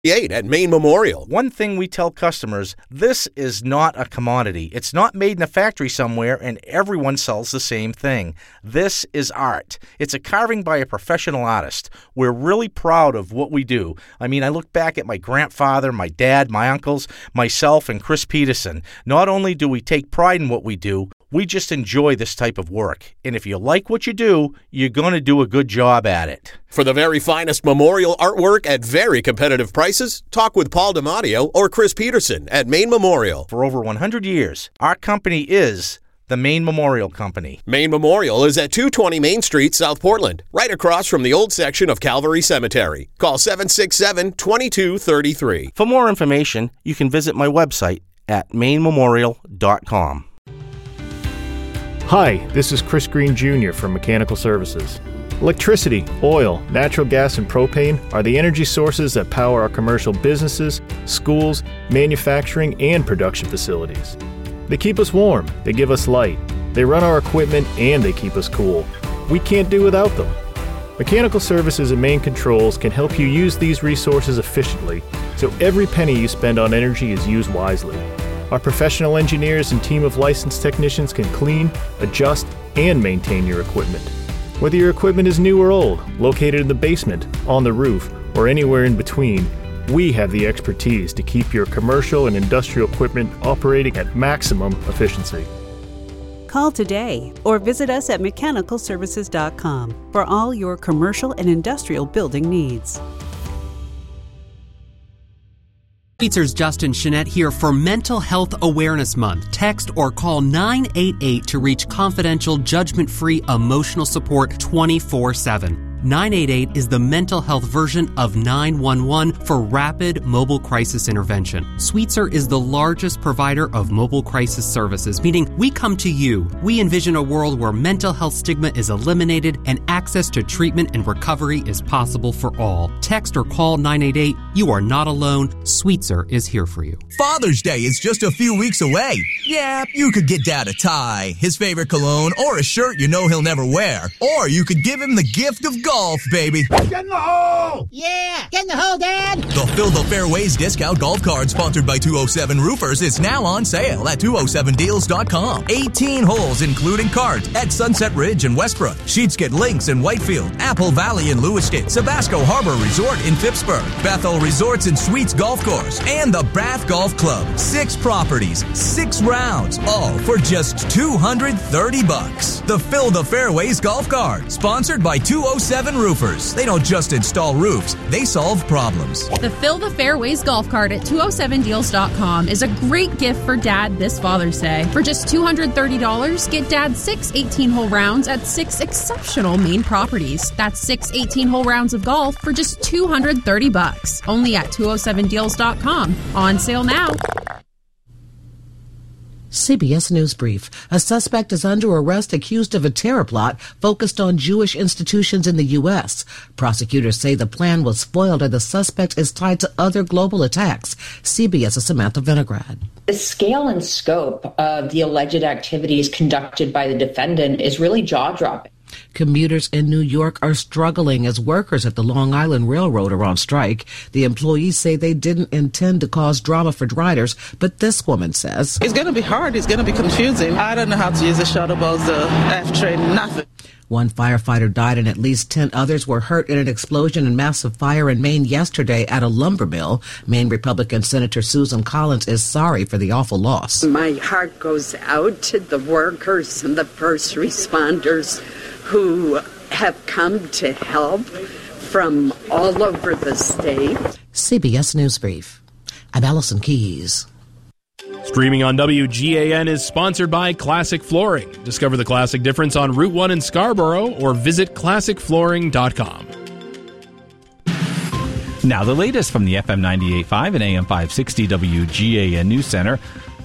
At Maine Memorial. One thing we tell customers, this is not a commodity. It's not made in a factory somewhere and everyone sells the same thing. This is art. It's a carving by a professional artist. We're really proud of what we do. I mean, I look back at my grandfather, my dad, my uncles, myself, and Chris Peterson. Not only do we take pride in what we do, we just enjoy this type of work. And if you like what you do, you're going to do a good job at it. For the very finest memorial artwork at very competitive prices, talk with Paul DiMatteo or Chris Peterson at Maine Memorial. For over 100 years, our company is the Maine Memorial Company. Maine Memorial is at 220 Main Street, South Portland, right across from the old section of Calvary Cemetery. Call 767-2233. For more information, you can visit my website at mainememorial.com. Hi, this is Chris Green Jr. from Mechanical Services. Electricity, oil, natural gas, and propane are the energy sources that power our commercial businesses, schools, manufacturing, and production facilities. They keep us warm, they give us light, they run our equipment, and they keep us cool. We can't do without them. Mechanical Services and Main Controls can help you use these resources efficiently, so every penny you spend on energy is used wisely. Our professional engineers and team of licensed technicians can clean, adjust, and maintain your equipment. Whether your equipment is new or old, located in the basement, on the roof, or anywhere in between, we have the expertise to keep your commercial and industrial equipment operating at maximum efficiency. Call today or visit us at mechanicalservices.com for all your commercial and industrial building needs. Sweetzer's Justin Chenette here for Mental Health Awareness Month. Text or call 988 to reach confidential, judgment-free emotional support 24/7. 988 is the mental health version of 911 for rapid mobile crisis intervention. Sweetser is the largest provider of mobile crisis services, meaning we come to you. We envision a world where mental health stigma is eliminated and access to treatment and recovery is possible for all. Text or call 988. You are not alone. Sweetser is here for you. Father's Day is just a few weeks away. Yeah, you could get Dad a tie, his favorite cologne, or a shirt you know he'll never wear. Or you could give him the gift of golf, baby. Get in the hole! Yeah, get in the hole, Dad! The Fill the Fairways discount golf card sponsored by 207 Roofers is now on sale at 207deals.com. 18 holes including cards at Sunset Ridge in Westbrook, Sheetsket Links in Whitefield, Apple Valley in Lewiston, Sabasco Harbor Resort in Phippsburg, Bethel Resorts and Suites Golf Course, and the Bath Golf Club. 6 properties, 6 rounds, all for just $230. The Fill the Fairways golf card, sponsored by 207 Roofers. They don't just install roofs, they solve problems. The Fill the Fairways golf cart at 207deals.com is a great gift for Dad this Father's Day. For just $230, get Dad 6 18-hole rounds at 6 exceptional Maine properties. That's 6 18-hole rounds of golf for just $230. Only at 207deals.com. On sale now. CBS News Brief. A suspect is under arrest accused of a terror plot focused on Jewish institutions in the U.S. Prosecutors say the plan was foiled and the suspect is tied to other global attacks. CBS's Samantha Vinograd. The scale and scope of the alleged activities conducted by the defendant is really jaw-dropping. Commuters in New York are struggling as workers at the Long Island Railroad are on strike. The employees say they didn't intend to cause drama for riders, but this woman says it's going to be hard. It's going to be confusing. I don't know how to use a shuttle bus, the F train, nothing. One firefighter died and at least 10 others were hurt in an explosion and massive fire in Maine yesterday at a lumber mill. Maine Republican Senator Susan Collins is sorry for the awful loss. My heart goes out to the workers and the first responders who have come to help from all over the state. CBS News Brief. I'm Allison Keyes. Streaming on WGAN is sponsored by Classic Flooring. Discover the classic difference on Route 1 in Scarborough or visit classicflooring.com. Now the latest from the FM 98.5 and AM 560 WGAN News Center.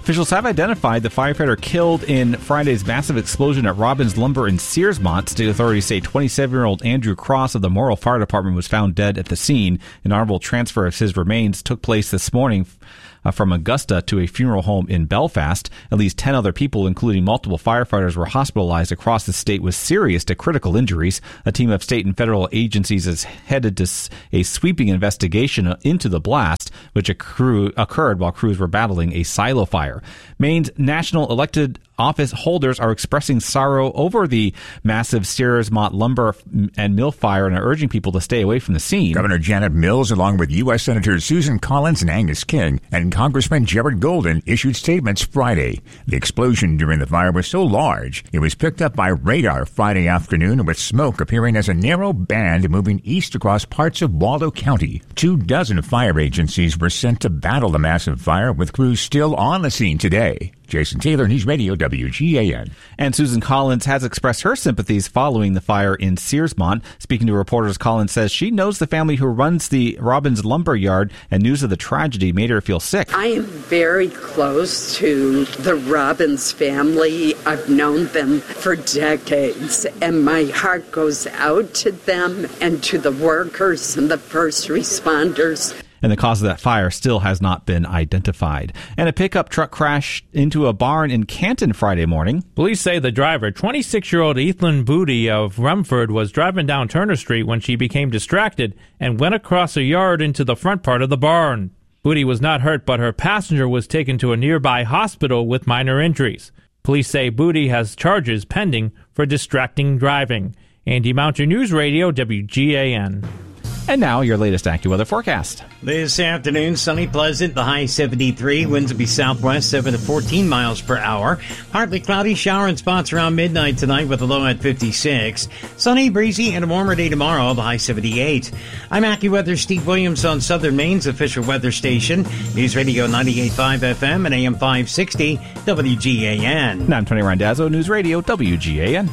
Officials have identified the firefighter killed in Friday's massive explosion at Robbins Lumber in Searsmont. State authorities say 27-year-old Andrew Cross of the Morrill Fire Department was found dead at the scene. An honorable transfer of his remains took place this morning from Augusta to a funeral home in Belfast. At least 10 other people, including multiple firefighters, were hospitalized across the state with serious to critical injuries. A team of state and federal agencies is headed to a sweeping investigation into the blast, which occurred while crews were battling a silo fire. Maine's national elected office holders are expressing sorrow over the massive Searsmont lumber and mill fire and are urging people to stay away from the scene. Governor Janet Mills, along with U.S. Senators Susan Collins and Angus King, and Congressman Jared Golden, issued statements Friday. The explosion during the fire was so large, it was picked up by radar Friday afternoon, with smoke appearing as a narrow band moving east across parts of Waldo County. 24 fire agencies were sent to battle the massive fire, with crews still on the scene today. Jason Taylor, News Radio, WGAN. And Susan Collins has expressed her sympathies following the fire in Searsmont. Speaking to reporters, Collins says she knows the family who runs the Robbins Lumber Yard, and news of the tragedy made her feel sick. I am very close to the Robbins family. I've known them for decades, and my heart goes out to them and to the workers and the first responders. And the cause of that fire still has not been identified. And a pickup truck crashed into a barn in Canton Friday morning. Police say the driver, 26-year-old Ethan Booty of Rumford, was driving down Turner Street when she became distracted and went across a yard into the front part of the barn. Booty was not hurt, but her passenger was taken to a nearby hospital with minor injuries. Police say Booty has charges pending for distracting driving. Andy Mountain, News Radio, WGAN. And now, your latest AccuWeather forecast. This afternoon, sunny, pleasant, the high 73. Winds will be southwest, 7 to 14 miles per hour. Partly cloudy, shower in spots around midnight tonight with a low at 56. Sunny, breezy, and a warmer day tomorrow, the high 78. I'm AccuWeather Steve Williams on Southern Maine's official weather station. News Radio 98.5 FM and AM 560, WGAN. And I'm Tony Randazzo, News Radio, WGAN.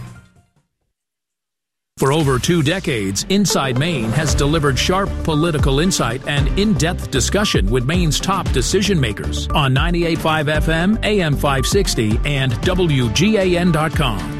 For over 2 decades, Inside Maine has delivered sharp political insight and in-depth discussion with Maine's top decision makers on 98.5 FM, AM 560, and WGAN.com.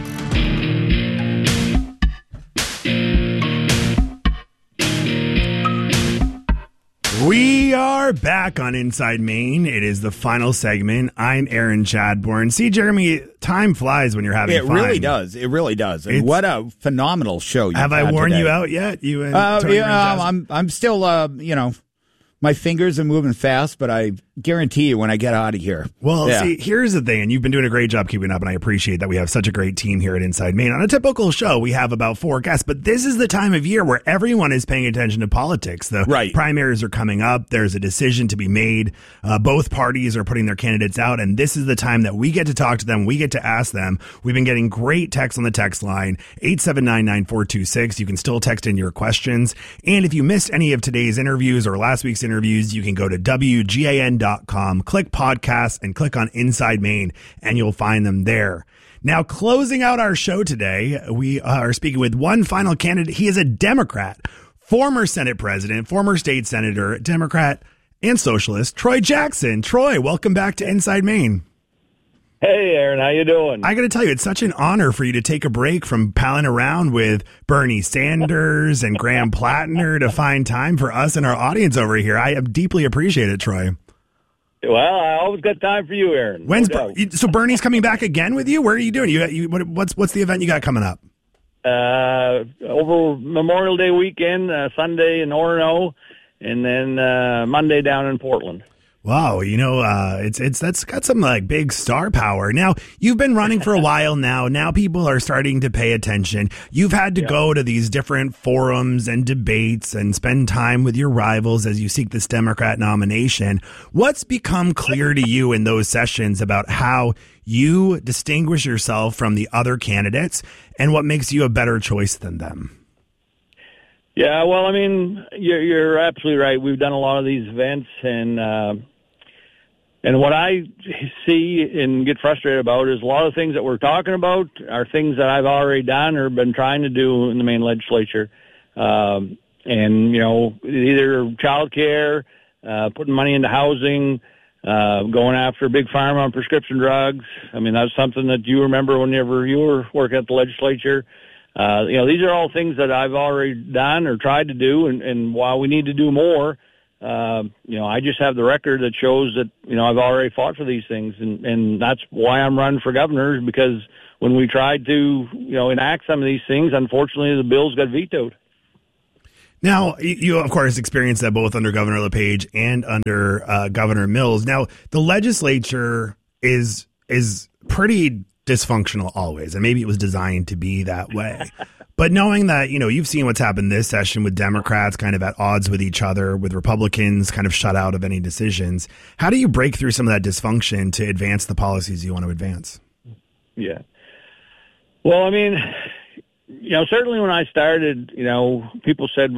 We are back on Inside Maine. It is the final segment. I'm Aaron Chadbourne. See, Jeremy, time flies when you're having fun. It really does. It really does. And what a phenomenal show you've had Have I worn today. you out yet? You and Tony I'm still, my fingers are moving fast, but I guarantee you when I get out of here. Well, see, here's the thing, and you've been doing a great job keeping up, and I appreciate that we have such a great team here at Inside Maine. On a typical show, we have about 4 guests, but this is the time of year where everyone is paying attention to politics. The primaries are coming up. There's a decision to be made. Both parties are putting their candidates out, and this is the time that we get to talk to them. We get to ask them. We've been getting great texts on the text line, 879-9426. You can still text in your questions. And if you missed any of today's interviews or last week's interviews, you can go to WGAN.com, click podcasts, and click on Inside Maine, and you'll find them there. Now, closing out our show today, we are speaking with one final candidate. He is a Democrat, former Senate president, former state senator, Democrat and socialist, Troy Jackson. Troy, welcome back to Inside Maine. Hey, Aaron, how you doing? I got to tell you, it's such an honor for you to take a break from palling around with Bernie Sanders and Graham Plattner to find time for us and our audience over here. I deeply appreciate it, Troy. Well, I always got time for you, Aaron. So Bernie's coming back again with you? Where are you doing? What's the event you got coming up? Over Memorial Day weekend, Sunday in Orono, and then Monday down in Portland. Wow, that's got some big star power. Now, you've been running for a while now. Now people are starting to pay attention. You've had to go to these different forums and debates and spend time with your rivals as you seek this Democrat nomination. What's become clear to you in those sessions about how you distinguish yourself from the other candidates and what makes you a better choice than them? Yeah, well, I mean, you're absolutely right. We've done a lot of these events, and what I see and get frustrated about is a lot of things that we're talking about are things that I've already done or been trying to do in the Maine legislature. And, either child care, putting money into housing, going after big pharma on prescription drugs. I mean, that's something that you remember whenever you were working at the legislature. These are all things that I've already done or tried to do, and while we need to do more, I just have the record that shows that, I've already fought for these things, and that's why I'm running for governor, because when we tried to, enact some of these things, unfortunately the bills got vetoed. Now, you, of course, experienced that both under Governor LePage and under Governor Mills. Now, the legislature is pretty dysfunctional always, and maybe it was designed to be that way. But knowing that, you've seen what's happened this session with Democrats kind of at odds with each other, with Republicans kind of shut out of any decisions, how do you break through some of that dysfunction to advance the policies you want to advance? Yeah. Well, I mean, certainly when I started, people said,